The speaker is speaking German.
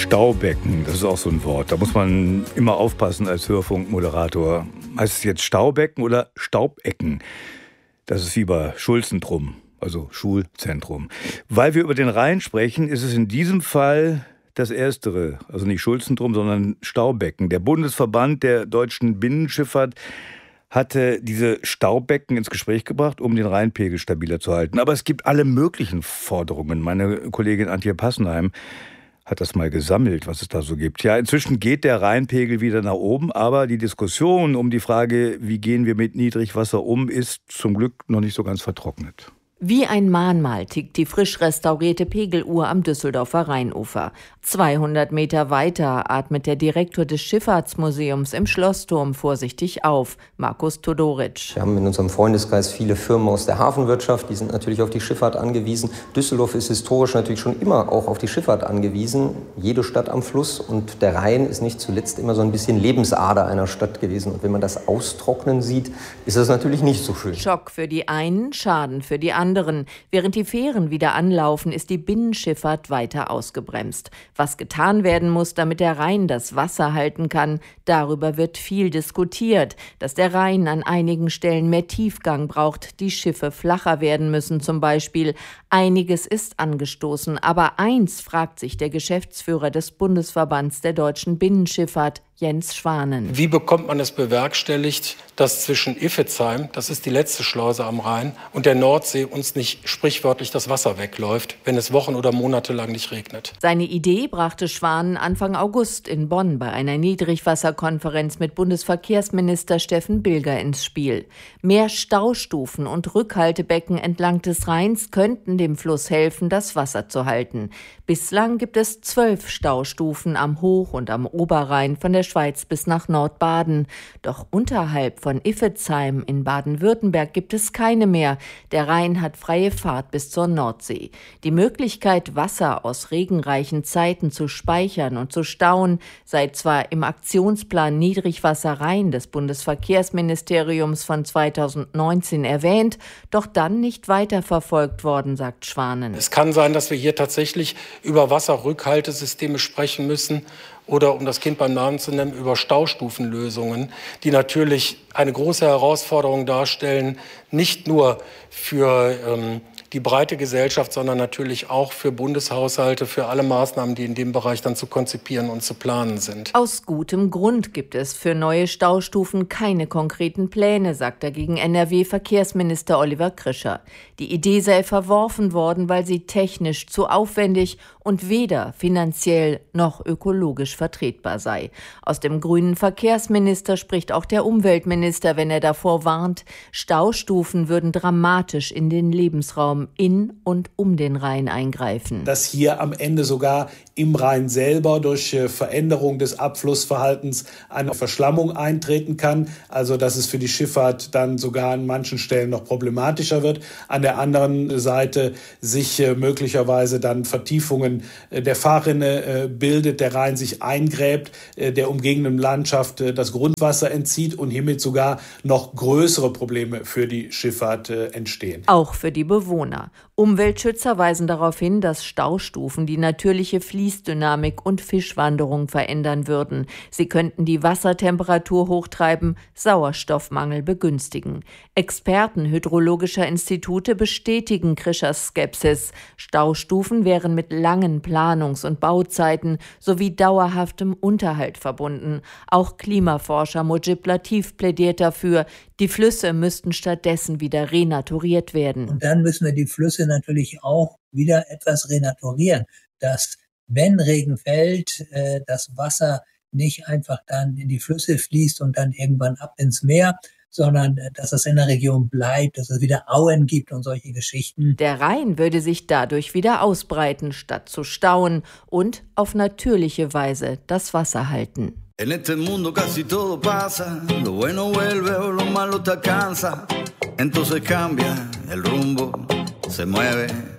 Staubecken, das ist auch so ein Wort. Da muss man immer aufpassen als Hörfunkmoderator. Heißt es jetzt Staubecken oder Staubecken? Das ist wie bei Schulzentrum, also Schulzentrum. Weil wir über den Rhein sprechen, ist es in diesem Fall das Erstere. Also nicht Schulzentrum, sondern Staubecken. Der Bundesverband der deutschen Binnenschifffahrt hatte diese Staubecken ins Gespräch gebracht, um den Rheinpegel stabiler zu halten. Aber es gibt alle möglichen Forderungen. Meine Kollegin Antje Passenheim hat das mal gesammelt, was es da so gibt. Ja, inzwischen geht der Rheinpegel wieder nach oben, aber die Diskussion um die Frage, wie gehen wir mit Niedrigwasser um, ist zum Glück noch nicht so ganz vertrocknet. Wie ein Mahnmal tickt die frisch restaurierte Pegeluhr am Düsseldorfer Rheinufer. 200 Meter weiter atmet der Direktor des Schifffahrtsmuseums im Schlossturm vorsichtig auf, Markus Todoritsch. Wir haben in unserem Freundeskreis viele Firmen aus der Hafenwirtschaft, die sind natürlich auf die Schifffahrt angewiesen. Düsseldorf ist historisch natürlich schon immer auch auf die Schifffahrt angewiesen. Jede Stadt am Fluss und der Rhein ist nicht zuletzt immer so ein bisschen Lebensader einer Stadt gewesen. Und wenn man das austrocknen sieht, ist das natürlich nicht so schön. Schock für die einen, Schaden für die anderen. Während die Fähren wieder anlaufen, ist die Binnenschifffahrt weiter ausgebremst. Was getan werden muss, damit der Rhein das Wasser halten kann, darüber wird viel diskutiert. Dass der Rhein an einigen Stellen mehr Tiefgang braucht, die Schiffe flacher werden müssen zum Beispiel. Einiges ist angestoßen, aber eins fragt sich der Geschäftsführer des Bundesverbands der deutschen Binnenschifffahrt, Jens Schwanen. Wie bekommt man es bewerkstelligt, dass zwischen Iffezheim, das ist die letzte Schleuse am Rhein, und der Nordsee uns nicht sprichwörtlich das Wasser wegläuft, wenn es Wochen oder Monate lang nicht regnet? Seine Idee brachte Schwanen Anfang August in Bonn bei einer Niedrigwasserkonferenz mit Bundesverkehrsminister Steffen Bilger ins Spiel. Mehr Staustufen und Rückhaltebecken entlang des Rheins könnten dem Fluss helfen, das Wasser zu halten. Bislang gibt es 12 Staustufen am Hoch- und am Oberrhein von der Schweiz bis nach Nordbaden. Doch unterhalb von Iffezheim in Baden-Württemberg gibt es keine mehr. Der Rhein hat freie Fahrt bis zur Nordsee. Die Möglichkeit, Wasser aus regenreichen Zeiten zu speichern und zu stauen, sei zwar im Aktionsplan Niedrigwasser Rhein des Bundesverkehrsministeriums von 2019 erwähnt, doch dann nicht weiterverfolgt worden, sagt Schwanen. Es kann sein, dass wir hier tatsächlich über Wasserrückhaltesysteme sprechen müssen oder, um das Kind beim Namen zu nennen, über Staustufenlösungen, die natürlich eine große Herausforderung darstellen, nicht nur für die breite Gesellschaft, sondern natürlich auch für Bundeshaushalte, für alle Maßnahmen, die in dem Bereich dann zu konzipieren und zu planen sind. Aus gutem Grund gibt es für neue Staustufen keine konkreten Pläne, sagt dagegen NRW-Verkehrsminister Oliver Krischer. Die Idee sei verworfen worden, weil sie technisch zu aufwendig und weder finanziell noch ökologisch vertretbar sei. Aus dem grünen Verkehrsminister spricht auch der Umweltminister, wenn er davor warnt, Staustufen würden dramatisch in den Lebensraum in und um den Rhein eingreifen. Dass hier am Ende sogar im Rhein selber durch Veränderung des Abflussverhaltens eine Verschlammung eintreten kann, also dass es für die Schifffahrt dann sogar an manchen Stellen noch problematischer wird. An der anderen Seite sich möglicherweise dann Vertiefungen der Fahrrinne bildet, der Rhein sich eingräbt, der umgebenden Landschaft das Grundwasser entzieht und hiermit sogar noch größere Probleme für die Schifffahrt entstehen. Auch für die Bewohner. Umweltschützer weisen darauf hin, dass Staustufen die natürliche Fließdynamik und Fischwanderung verändern würden. Sie könnten die Wassertemperatur hochtreiben, Sauerstoffmangel begünstigen. Experten hydrologischer Institute bestätigen Krischers Skepsis. Staustufen wären mit langen Planungs- und Bauzeiten sowie dauerhaftem Unterhalt verbunden. Auch Klimaforscher Mujib Latif plädiert dafür, die Flüsse müssten stattdessen wieder renaturiert werden. Und dann müssen wir die Flüsse natürlich auch wieder etwas renaturieren, dass, wenn Regen fällt, das Wasser nicht einfach dann in die Flüsse fließt und dann irgendwann ab ins Meer, sondern dass es in der Region bleibt, dass es wieder Auen gibt und solche Geschichten. Der Rhein würde sich dadurch wieder ausbreiten, statt zu stauen und auf natürliche Weise das Wasser halten. En este mundo casi todo pasa, lo bueno vuelve o lo malo te alcanza, entonces cambia el rumbo, se mueve